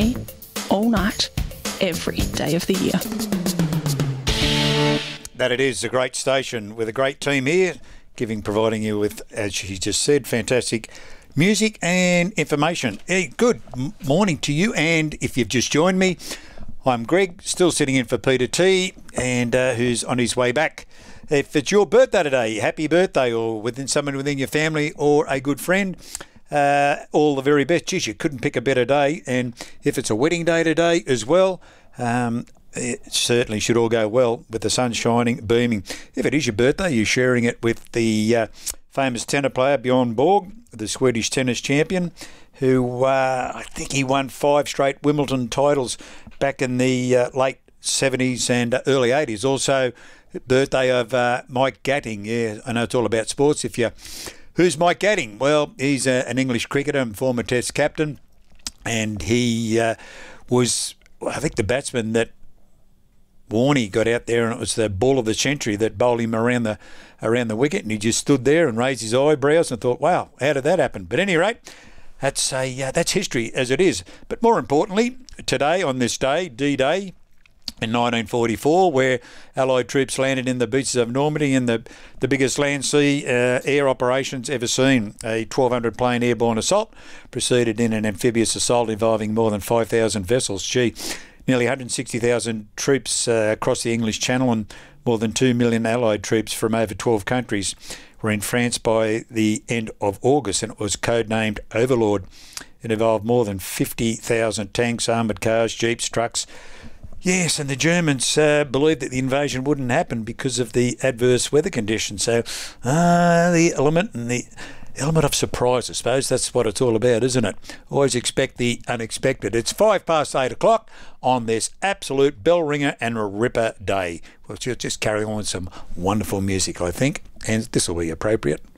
day, all night, every day of the year. That it is a great station with a great team here, providing you with, as she just said, fantastic music and information. Hey, good morning to you, and if you've just joined me, I'm Greg, still sitting in for Peter T, and who's on his way back. If it's your birthday today, happy birthday, or someone within your family or a good friend, all the very best. Geez, you couldn't pick a better day. And if it's a wedding day today as well, it certainly should all go well with the sun shining, beaming. If it is your birthday, you're sharing it with the famous tenor player Bjorn Borg, the Swedish tennis champion, who I think he won 5 straight Wimbledon titles back in the late 70s and early 80s. Also, birthday of Mike Gatting. Yeah, I know it's all about sports. Who's Mike Gatting? Well, he's an English cricketer and former Test captain, and he was, I think, the batsman that Warney got out there, and it was the ball of the century that bowled him around the wicket, and he just stood there and raised his eyebrows and thought, "Wow, how did that happen?" But at any rate, that's history as it is. But more importantly, today on this day, D-Day, in 1944, where Allied troops landed in the beaches of Normandy in the biggest land, sea, air operations ever seen. A 1,200 plane airborne assault proceeded in an amphibious assault involving more than 5,000 vessels. Nearly 160,000 troops across the English Channel, and more than 2 million Allied troops from over 12 countries were in France by the end of August, and it was codenamed Overlord. It involved more than 50,000 tanks, armoured cars, jeeps, trucks. Yes, and the Germans believed that the invasion wouldn't happen because of the adverse weather conditions. So the element of surprise, I suppose, that's what it's all about, isn't it? Always expect the unexpected. It's 8:05 on this absolute bell ringer and ripper day. We'll just carry on with some wonderful music, I think, and this will be appropriate.